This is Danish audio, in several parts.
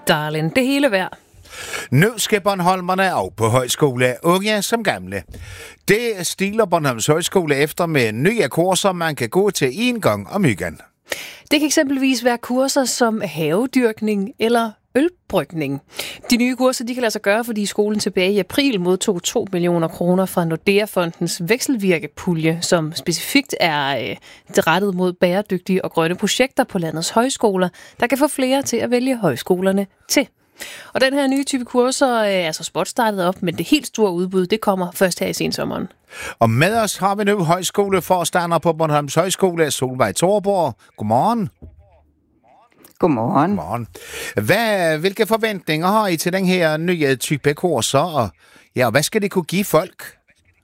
Darling, det hele værd. Nu skal Bornholmerne af på højskole, unge som gamle. Det stiler Bornholms Højskole efter med nye kurser, man kan gå til en gang om ugen. Det kan eksempelvis være kurser som havedyrkning eller ølbrygning. De nye kurser de kan lade sig gøre, fordi skolen tilbage i april modtog 2 millioner kroner fra Nordea-fondens vekselvirkepulje, som specifikt er rettet mod bæredygtige og grønne projekter på landets højskoler, der kan få flere til at vælge højskolerne til. Og den her nye type kurser er så spotstartet op, men det helt store udbud, det kommer først her i sensommeren. Og med os har vi nu højskoleforstander på Bornholms Højskole, Solveig Thorborg. Godmorgen. Godmorgen. Godmorgen. Hvilke forventninger har I til den her nye type kurser, og hvad skal det kunne give folk?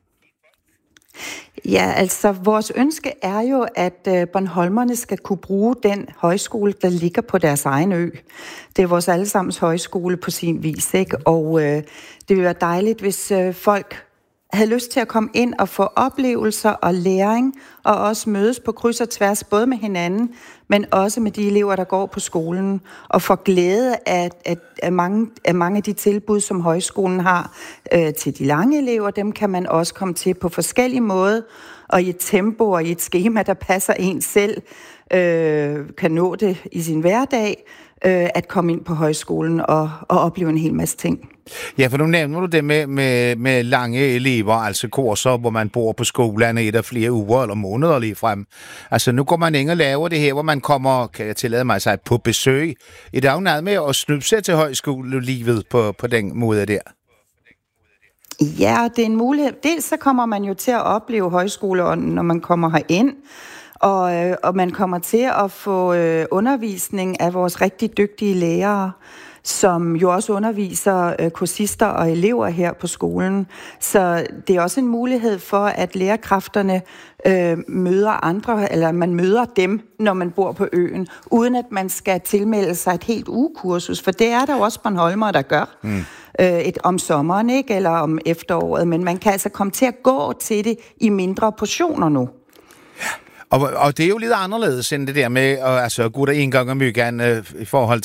Ja, altså vores ønske er jo, at bornholmerne skal kunne bruge den højskole, der ligger på deres egen ø. Det er vores allesammens højskole på sin vis, ikke? Og det vil være dejligt, hvis folk havde lyst til at komme ind og få oplevelser og læring, og også mødes på kryds og tværs, både med hinanden, men også med de elever, der går på skolen, og få glæde af mange af de tilbud, som højskolen har til de lange elever. Dem kan man også komme til på forskellige måder, og i et tempo og i et skema, der passer en selv, kan nå det i sin hverdag, at komme ind på højskolen og opleve en hel masse ting. Ja, for nu nævner du det med lange elever, altså kurser, hvor man bor på skolen i flere uger eller måneder lige frem. Altså nu går man ind og laver det her, hvor man kommer, kan jeg tillade mig sig, på besøg. I dag noget med at snupse til højskolelivet på den måde der. Ja, det er en mulighed. Dels så kommer man jo til at opleve højskoler, når man kommer herind, og man kommer til at få undervisning af vores rigtig dygtige lærere, som jo også underviser kursister og elever her på skolen. Så det er også en mulighed for, at lærerkræfterne møder andre, eller man møder dem, når man bor på øen, uden at man skal tilmelde sig et helt ugekursus, for det er der jo også Bornholmere, der gør. Om sommeren, ikke? Eller om efteråret, men man kan altså komme til at gå til det i mindre portioner nu. Og det er jo lidt anderledes end det der med at gå der en gang om ugen i forhold